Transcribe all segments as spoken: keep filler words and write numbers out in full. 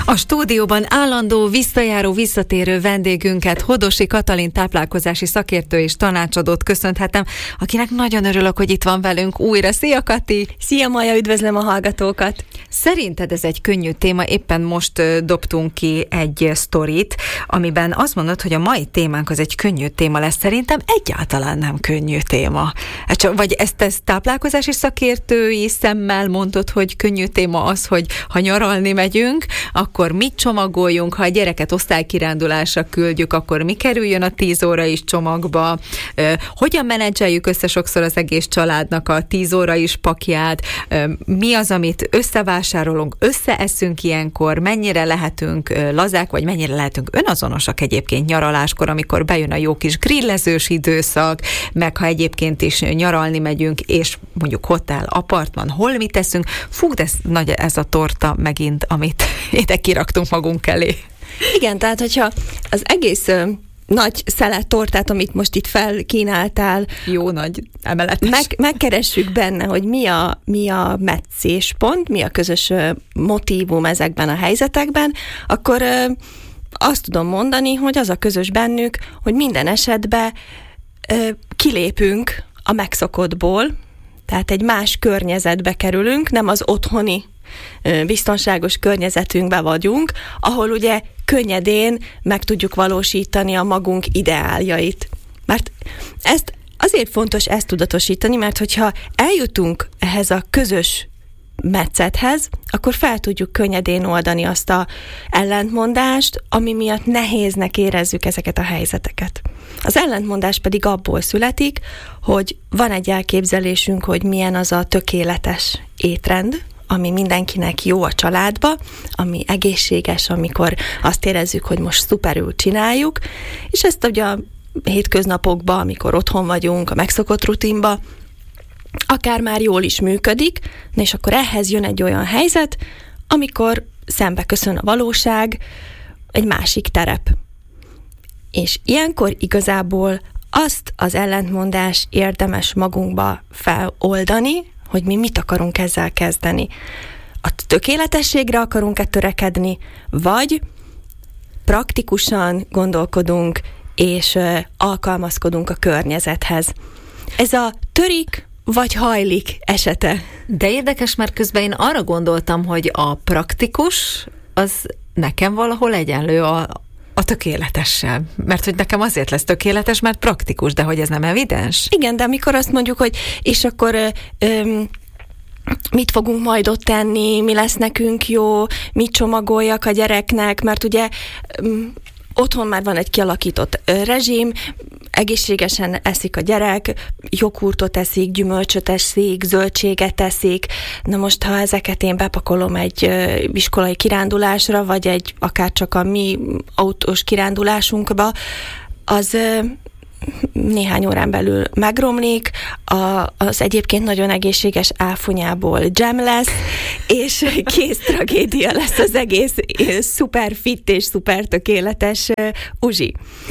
A stúdióban állandó, visszajáró, visszatérő vendégünket, Hodosi Katalin táplálkozási szakértő és tanácsadót köszönhetem, akinek nagyon örülök, hogy itt van velünk újra. Szia, Kati! Szia, Maja, üdvözlöm a hallgatókat! Szerinted ez egy könnyű téma? Éppen most uh, dobtunk ki egy sztorit, amiben azt mondod, hogy a mai témánk az egy könnyű téma lesz. Szerintem egyáltalán nem könnyű téma. Vagy ezt, ezt táplálkozási szakértői szemmel mondod, hogy könnyű téma az, hogy ha nyaralni megyünk, akkor mit csomagoljunk, ha a gyereket osztálykirándulásra küldjük, akkor mi kerüljön a tíz óra is csomagba, hogyan menedzseljük össze sokszor az egész családnak a tíz óra is pakját, mi az, amit összevásárolunk, összeeszünk ilyenkor, mennyire lehetünk lazák, vagy mennyire lehetünk önazonosak egyébként nyaraláskor, amikor bejön a jó kis grillezős időszak, meg ha egyébként is nyaralni megyünk, és mondjuk hotel, apartman, hol mit teszünk. Fú, de ez, nagy ez a torta megint, amit ide kiraktunk magunk elé. Igen, tehát hogyha az egész ö, nagy szelet tortát, amit most itt felkínáltál, jó nagy emeletes. Meg, megkeressük benne, hogy mi a, mi a meccéspont, mi a közös ö, motívum ezekben a helyzetekben, akkor ö, azt tudom mondani, hogy az a közös bennük, hogy minden esetben ö, kilépünk a megszokottból, tehát egy más környezetbe kerülünk, nem az otthoni biztonságos környezetünkbe vagyunk, ahol ugye könnyedén meg tudjuk valósítani a magunk ideáljait. Mert ezt azért fontos ezt tudatosítani, mert hogyha eljutunk ehhez a közös metszethez, akkor fel tudjuk könnyedén oldani azt a ellentmondást, ami miatt nehéznek érezzük ezeket a helyzeteket. Az ellentmondás pedig abból születik, hogy van egy elképzelésünk, hogy milyen az a tökéletes étrend, ami mindenkinek jó a családba, ami egészséges, amikor azt érezzük, hogy most szuperül csináljuk, és ezt ugye a hétköznapokban, amikor otthon vagyunk, a megszokott rutinba, akár már jól is működik, és akkor ehhez jön egy olyan helyzet, amikor szembe köszön a valóság, egy másik terep. És ilyenkor igazából azt az ellentmondást érdemes magunkba feloldani, hogy mi mit akarunk ezzel kezdeni. A tökéletességre akarunk-e törekedni, vagy praktikusan gondolkodunk, és uh, alkalmazkodunk a környezethez. Ez a törik vagy hajlik esete. De érdekes, mert közben én arra gondoltam, hogy a praktikus az nekem valahol egyenlő a, a tökéletessel. Mert hogy nekem azért lesz tökéletes, mert praktikus, de hogy ez nem evidens? Igen, de amikor azt mondjuk, hogy és akkor ö, ö, mit fogunk majd ott tenni, mi lesz nekünk jó, mit csomagoljak a gyereknek, mert ugye ö, otthon már van egy kialakított ö, rezsim, egészségesen eszik a gyerek, joghurtot eszik, gyümölcsöt eszik, zöldséget eszik. Na most, ha ezeket én bepakolom egy ö, iskolai kirándulásra, vagy egy akár csak a mi autós kirándulásunkba, az ö, néhány órán belül megromlik, a, az egyébként nagyon egészséges áfonyából dzsem lesz, és kész tragédia lesz az egész szuper fit és szuper tökéletes uh, uzsi.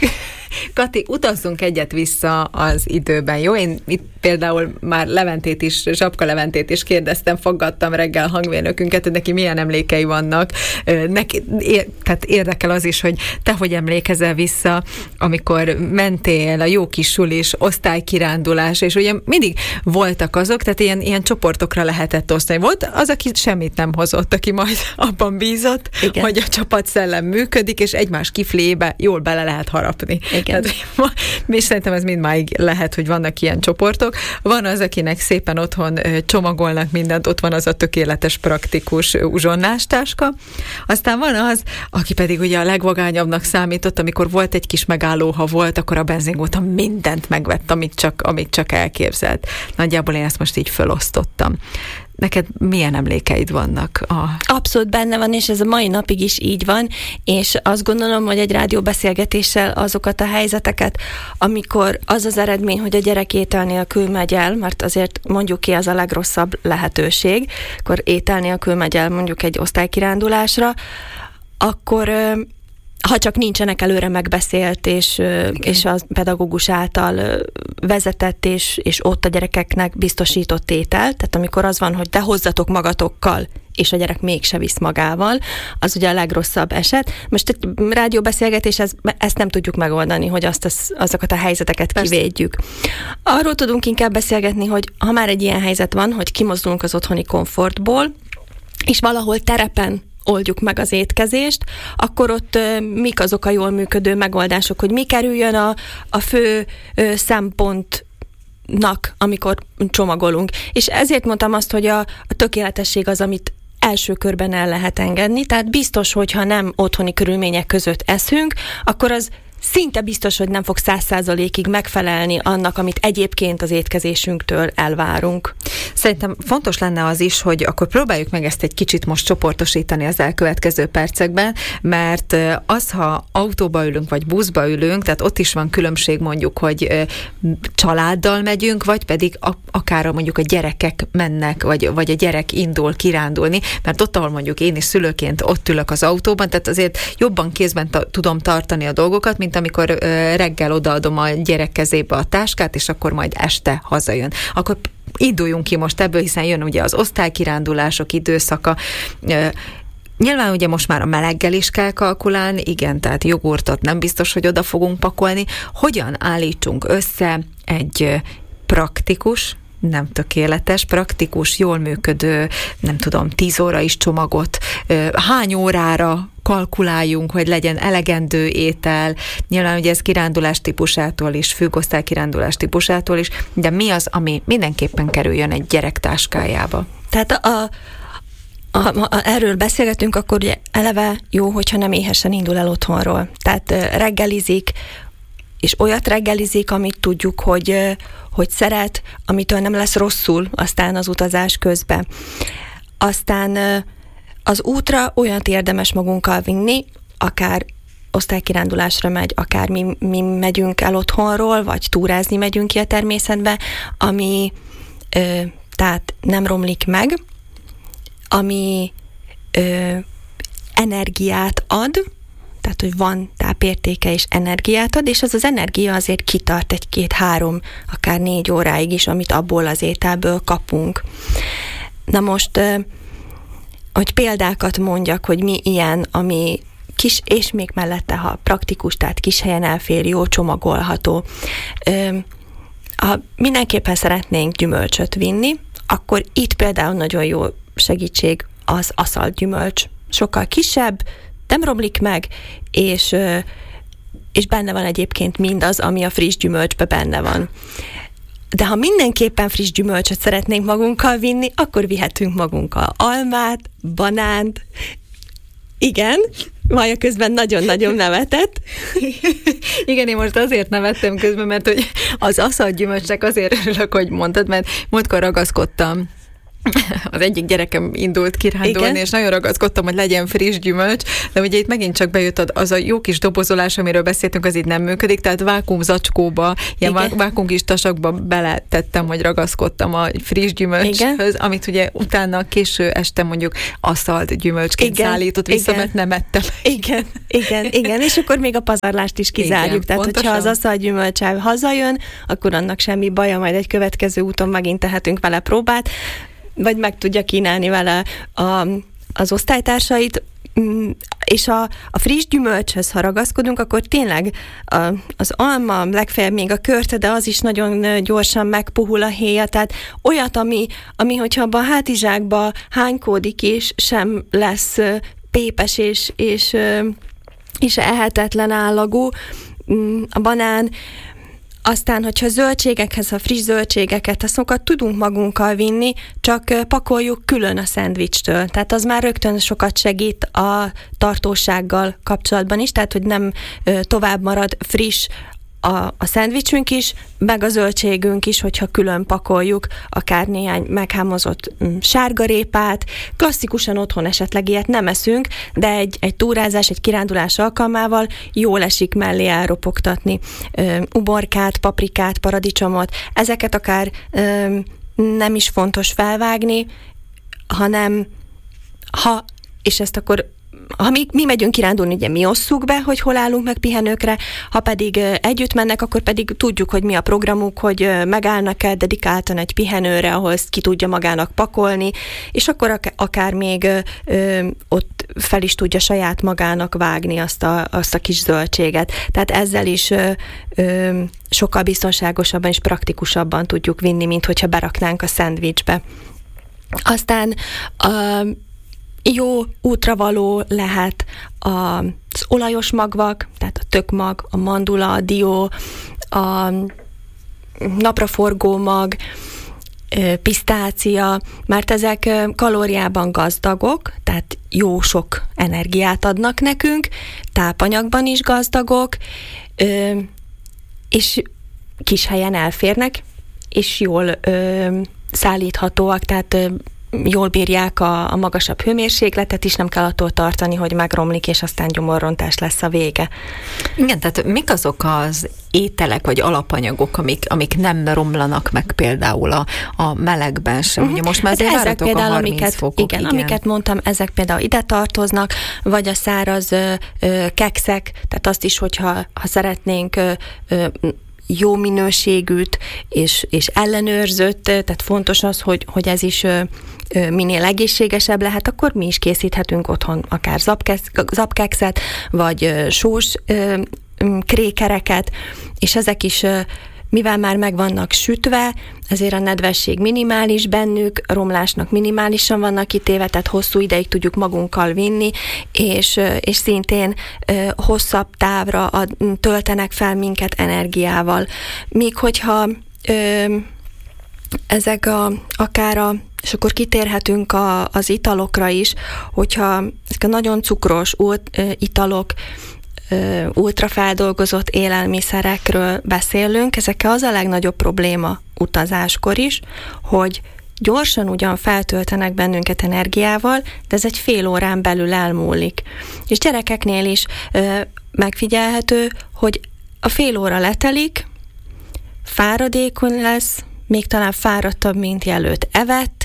Kati, utazzunk egyet vissza az időben, jó? Én itt például már Leventét is, Zsapka Leventét is kérdeztem, faggattam reggel hangmérnökünket, hogy neki milyen emlékei vannak. Neki, ér, tehát érdekel az is, hogy te hogy emlékezel vissza, amikor mentél, a jó kis sulis, osztálykirándulás, és ugye mindig voltak azok, tehát ilyen, ilyen csoportokra lehetett osztani. Volt az, aki semmit nem hozott, aki majd abban bízott, igen, hogy a csapatszellem működik, és egymás kiflébe jól bele lehet harapni. Igen. Mi szerintem ez mindmáig lehet, hogy vannak ilyen csoportok. Van az, akinek szépen otthon csomagolnak mindent, ott van az a tökéletes, praktikus uzsonnástáska. Aztán van az, aki pedig ugye a legvagányabbnak számított, amikor volt egy kis megálló, ha volt, akkor a benzinkúton mindent megvett, amit csak, amit csak elképzelt. Nagyjából én ezt most így felosztottam. Neked milyen emlékeid vannak? A... Abszolút benne van, és ez a mai napig is így van, és azt gondolom, hogy egy rádióbeszélgetéssel azokat a helyzeteket, amikor az az eredmény, hogy a gyerek étel nélkül megy el, mert azért mondjuk ki, az a legrosszabb lehetőség, akkor étel nélkül megy el mondjuk egy osztálykirándulásra, akkor ha csak nincsenek előre megbeszélt, és, és a pedagógus által vezetett, és, és ott a gyerekeknek biztosított étel, tehát amikor az van, hogy de hozzatok magatokkal, és a gyerek mégse visz magával, az ugye a legrosszabb eset. Most egy rádióbeszélgetés, ez, ezt nem tudjuk megoldani, hogy azt az, azokat a helyzeteket Persze. kivédjük. Arról tudunk inkább beszélgetni, hogy ha már egy ilyen helyzet van, hogy kimozdulunk az otthoni komfortból, és valahol terepen oldjuk meg az étkezést, akkor ott uh, mik azok a jól működő megoldások, hogy mi kerüljön a, a fő uh, szempontnak, amikor csomagolunk. És ezért mondtam azt, hogy a, a tökéletesség az, amit első körben el lehet engedni, tehát biztos, hogyha nem otthoni körülmények között eszünk, akkor az szinte biztos, hogy nem fog száz százalékig megfelelni annak, amit egyébként az étkezésünktől elvárunk. Szerintem fontos lenne az is, hogy akkor próbáljuk meg ezt egy kicsit most csoportosítani az elkövetkező percekben, mert az, ha autóba ülünk, vagy buszba ülünk, tehát ott is van különbség mondjuk, hogy családdal megyünk, vagy pedig a, akár mondjuk a gyerekek mennek, vagy, vagy a gyerek indul kirándulni, mert ott, ahol mondjuk én is szülőként ott ülök az autóban, tehát azért jobban kézben ta- tudom tartani a dolgokat, mint amikor uh, reggel odaadom a gyerek kezébe a táskát, és akkor majd este hazajön. Akkor induljunk ki most ebből, hiszen jön ugye az osztálykirándulások időszaka. Uh, Nyilván ugye most már a meleggel is kell kalkulálni, igen, tehát jogurtot nem biztos, hogy oda fogunk pakolni. Hogyan állítsunk össze egy praktikus, nem tökéletes, praktikus, jól működő, nem tudom, tíz óra is csomagot, hány órára kalkuláljunk, hogy legyen elegendő étel, nyilván ugye ez kirándulás típusától is, függ, osztálykirándulás típusától is, de mi az, ami mindenképpen kerüljön egy gyerek táskájába? Tehát a Ha, ha erről beszélgetünk, akkor ugye eleve jó, hogyha nem éhesen indul el otthonról. Tehát reggelizik, és olyat reggelizik, amit tudjuk, hogy, hogy szeret, amitől nem lesz rosszul aztán az utazás közben. Aztán az útra olyat érdemes magunkkal vinni, akár osztálykirándulásra megy, akár mi, mi megyünk el otthonról, vagy túrázni megyünk ki a természetbe, ami ö, tehát nem romlik meg, ami ö, energiát ad, tehát, hogy van tápértéke és energiát ad, és az az energia azért kitart egy-két-három, akár négy óráig is, amit abból az ételből kapunk. Na most, ö, hogy példákat mondjak, hogy mi ilyen, ami kis, és még mellette, ha praktikus, tehát kis helyen elfér, jó csomagolható. Ö, ha mindenképpen szeretnénk gyümölcsöt vinni, akkor itt például nagyon jó segítség az aszalt gyümölcs. Sokkal kisebb, nem romlik meg, és, és benne van egyébként mindaz, ami a friss gyümölcsben benne van. De ha mindenképpen friss gyümölcsöt szeretnénk magunkkal vinni, akkor vihetünk magunkkal almát, banánt. Igen, Maja közben nagyon-nagyon nevetett. Igen, én most azért nevettem közben, mert hogy az aszalt gyümölcsnek azért örülök, hogy mondtad, mert múltkor ragaszkodtam. Az egyik gyerekem indult kirándulni, igen, és nagyon ragaszkodtam, hogy legyen friss gyümölcs, de ugye itt megint csak bejött az a jó kis dobozolás, amiről beszéltünk, az itt nem működik, tehát vákum zacskóba, ilyen vá- vákum kis tasakba beletettem, hogy ragaszkodtam a friss gyümölcshöz, amit ugye utána késő este mondjuk aszalt gyümölcsként igen, szállított vissza, igen, mert nem ettem. Igen, igen, igen, és akkor még a pazarlást is kizárjuk, igen, tehát pontosan, hogyha az aszalt gyümölcsel hazajön, akkor annak semmi baja, majd egy következő úton megint tehetünk vele próbát, vagy meg tudja kínálni vele a, az osztálytársait, és a, a friss gyümölcshöz, ha ragaszkodunk, akkor tényleg a, az alma, legfeljebb még a körte, de az is nagyon gyorsan megpuhul a héja, tehát olyat, ami, ami hogyha abban a hátizsákba hánykódik is, sem lesz pépes és, és, és ehetetlen állagú. A banán. Aztán, hogyha zöldségekhez, a friss zöldségeket, azokat tudunk magunkkal vinni, csak pakoljuk külön a szendvicstől. Tehát az már rögtön sokat segít a tartósággal kapcsolatban is, tehát hogy nem tovább marad friss a, a szendvicsünk is, meg a zöldségünk is, hogyha külön pakoljuk, akár néhány meghámozott mm, sárgarépát. Klasszikusan otthon esetleg ilyet nem eszünk, de egy, egy túrázás, egy kirándulás alkalmával jól esik mellé elropogtatni ö, uborkát, paprikát, paradicsomot. Ezeket akár ö, nem is fontos felvágni, hanem ha, és ezt akkor ha mi, mi megyünk kirándulni, ugye mi osszuk be, hogy hol állunk meg pihenőkre, ha pedig együtt mennek, akkor pedig tudjuk, hogy mi a programuk, hogy megállnak-e dedikáltan egy pihenőre, ahol ezt ki tudja magának pakolni, és akkor akár még ö, ott fel is tudja saját magának vágni azt a, azt a kis zöldséget. Tehát ezzel is ö, ö, sokkal biztonságosabban és praktikusabban tudjuk vinni, mint hogyha beraknánk a szendvicsbe. Aztán a jó útravaló lehet az olajos magvak, tehát a tökmag, a mandula, a dió, a napraforgó mag, pisztácia, mert ezek kalóriában gazdagok, tehát jó sok energiát adnak nekünk, tápanyagban is gazdagok, és kis helyen elférnek, és jól szállíthatóak, tehát jól bírják a, a magasabb hőmérsékletet is, nem kell attól tartani, hogy megromlik, és aztán gyomorrontás lesz a vége. Igen, tehát mik azok az ételek, vagy alapanyagok, amik, amik nem romlanak meg például a, a melegben sem? Ugye most már azért hát várhatók a harminc amiket, fokok. Igen, igen, amiket mondtam, ezek például ide tartoznak, vagy a száraz ö, ö, kekszek, tehát azt is, hogyha ha szeretnénk ö, ö, jó minőségűt és, és ellenőrzött, tehát fontos az, hogy, hogy ez is ö, ö, minél egészségesebb lehet, akkor mi is készíthetünk otthon akár zapkekszet, vagy ö, sós ö, krékereket, és ezek is, ö, mivel már meg vannak sütve, ezért a nedvesség minimális bennük, romlásnak minimálisan vannak kitéve, tehát hosszú ideig tudjuk magunkkal vinni, és, és szintén hosszabb távra ad, töltenek fel minket energiával. Míg hogyha ö, ezek a, akár a, és akkor kitérhetünk a, az italokra is, hogyha ezek a nagyon cukros ult, ö, italok, ultrafeldolgozott élelmiszerekről beszélünk, ezek az a legnagyobb probléma utazáskor is, hogy gyorsan ugyan feltöltenek bennünket energiával, de ez egy fél órán belül elmúlik. És gyerekeknél is ö, megfigyelhető, hogy a fél óra letelik, fáradékony lesz, még talán fáradtabb, mint jelölt evett,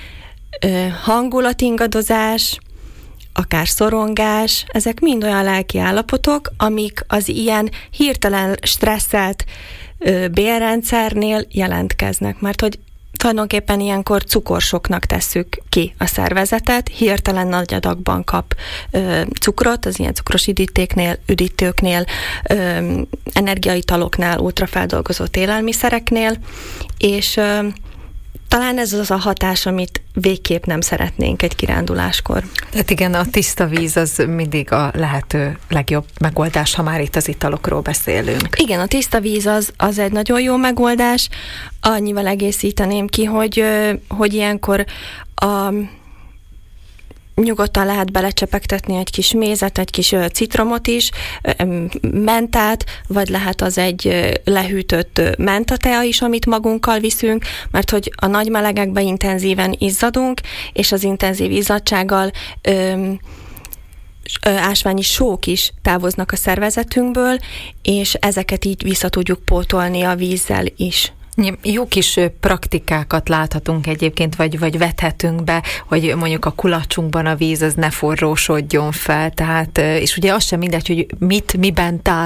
ö, hangulatingadozás, akár szorongás, ezek mind olyan lelki állapotok, amik az ilyen hirtelen stresszelt ö, bélrendszernél jelentkeznek, mert hogy tulajdonképpen ilyenkor cukorsoknak tesszük ki a szervezetet, hirtelen nagy adagban kap ö, cukrot, az ilyen cukros üdítéknél, üdítőknél, ö, energiaitaloknál, ultrafeldolgozott élelmiszereknél, és ö, talán ez az a hatás, amit végképp nem szeretnénk egy kiránduláskor. Tehát igen, a tiszta víz az mindig a lehető legjobb megoldás, ha már itt az italokról beszélünk. Igen, a tiszta víz az, az egy nagyon jó megoldás. Annyival egészíteném ki, hogy, hogy ilyenkor a nyugodtan lehet belecsepegtetni egy kis mézet, egy kis citromot is, mentát, vagy lehet az egy lehűtött mentatea is, amit magunkkal viszünk, mert hogy a nagy melegekben intenzíven izzadunk, és az intenzív izzadsággal öm, ásványi sók is távoznak a szervezetünkből, és ezeket így vissza tudjuk pótolni a vízzel is. Jó kis praktikákat láthatunk egyébként, vagy, vagy vethetünk be, hogy mondjuk a kulacsunkban a víz az ne forrósodjon fel, tehát, és ugye az sem mindegy, hogy mit, miben tár